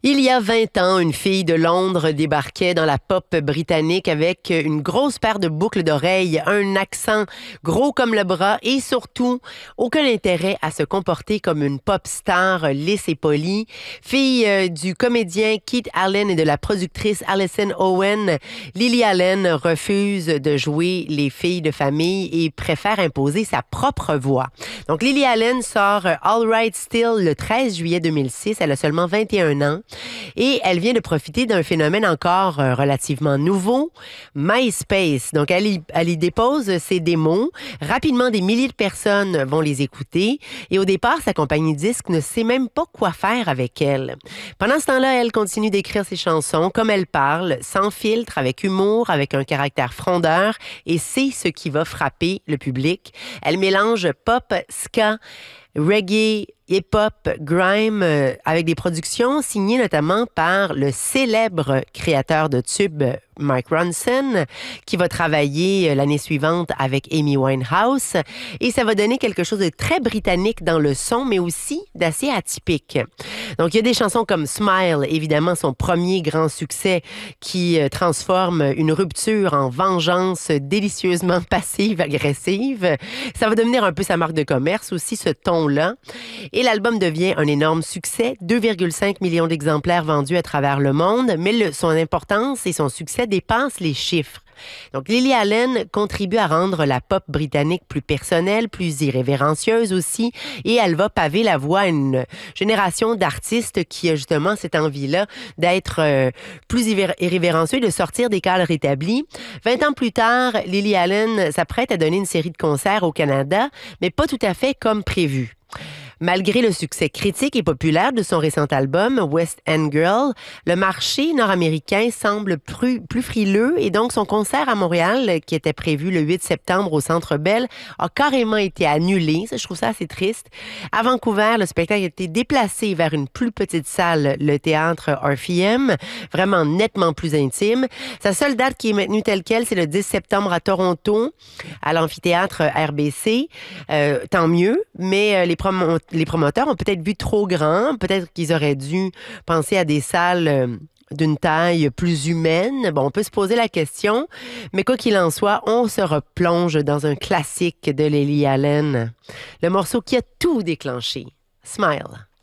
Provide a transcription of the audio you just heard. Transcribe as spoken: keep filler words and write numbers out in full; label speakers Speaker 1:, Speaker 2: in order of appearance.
Speaker 1: Il y a vingt ans, une fille de Londres débarquait dans la pop britannique avec une grosse paire de boucles d'oreilles, un accent gros comme le bras et surtout aucun intérêt à se comporter comme une pop star lisse et polie. Fille euh, du comédien Keith Allen et de la productrice Alison Owen, Lily Allen refuse de jouer les filles de famille et préfère imposer sa propre voix. Donc Lily Allen sort All Right Still le treize juillet deux mille six. Elle a seulement vingt et un ans. Et elle vient de profiter d'un phénomène encore euh, relativement nouveau, MySpace. Donc, elle y, elle y dépose ses démos. Rapidement, des milliers de personnes vont les écouter. Et au départ, sa compagnie disque ne sait même pas quoi faire avec elle. Pendant ce temps-là, elle continue d'écrire ses chansons comme elle parle, sans filtre, avec humour, avec un caractère frondeur. Et c'est ce qui va frapper le public. Elle mélange pop, ska, reggae, hip-hop, grime, euh, avec des productions signées notamment par le célèbre créateur de tubes Mark Ronson, qui va travailler euh, l'année suivante avec Amy Winehouse. Et ça va donner quelque chose de très britannique dans le son, mais aussi d'assez atypique. Donc, il y a des chansons comme Smile, évidemment, son premier grand succès, qui euh, transforme une rupture en vengeance délicieusement passive-agressive. Ça va devenir un peu sa marque de commerce aussi, ce ton-là. Et l'album devient un énorme succès, deux virgule cinq millions d'exemplaires vendus à travers le monde, mais le, son importance et son succès dépassent les chiffres. Donc, Lily Allen contribue à rendre la pop britannique plus personnelle, plus irrévérencieuse aussi, et elle va paver la voie à une génération d'artistes qui a justement cette envie-là d'être euh, plus irrévérencieux, de sortir des cadres établis. Vingt ans plus tard, Lily Allen s'apprête à donner une série de concerts au Canada, mais pas tout à fait comme prévu. Malgré le succès critique et populaire de son récent album West End Girl, le marché nord-américain semble plus, plus frileux et donc son concert à Montréal, qui était prévu le huit septembre au Centre Bell, a carrément été annulé. Ça, je trouve ça assez triste. À Vancouver, le spectacle a été déplacé vers une plus petite salle, le théâtre Orpheum, vraiment nettement plus intime. Sa seule date qui est maintenue telle quelle, c'est le dix septembre à Toronto, à l'amphithéâtre R B C. Euh, tant mieux, mais euh, les promoteurs Les promoteurs ont peut-être vu trop grand. Peut-être qu'ils auraient dû penser à des salles euh, d'une taille plus humaine. Bon, on peut se poser la question, mais quoi qu'il en soit, on se replonge dans un classique de Lily Allen. Le morceau qui a tout déclenché. Smile.